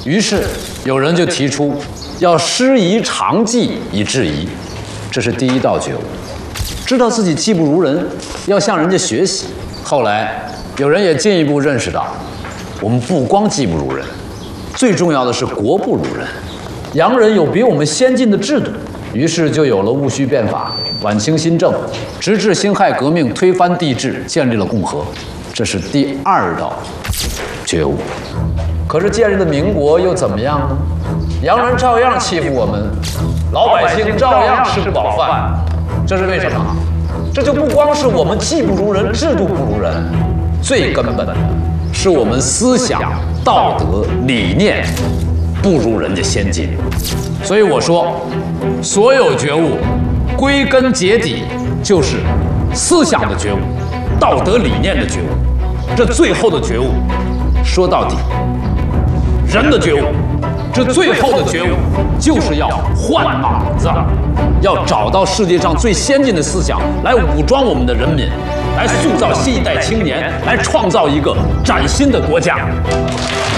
于是有人就提出要师夷长技以制夷，这是第一道觉悟。知道自己技不如人，要向人家学习。后来有人也进一步认识到，我们不光技不如人，最重要的是国不如人。洋人有比我们先进的制度，于是就有了戊戌变法、晚清新政，直至辛亥革命推翻帝制，建立了共和。这是第二道觉悟。可是建立的民国又怎么样呢？洋人照样欺负我们，老百姓照样吃不饱饭。这是为什么？这就不光是我们技不如人、制度不如人，最根本的是我们思想、道德、理念不如人家先进。所以我说，所有觉悟归根结底就是思想的觉悟、道德理念的觉悟。这最后的觉悟，说到底，人的觉悟，这最后的觉悟就是要换脑子，要找到世界上最先进的思想，来武装我们的人民，来塑造新一代青年，来创造一个崭新的国家。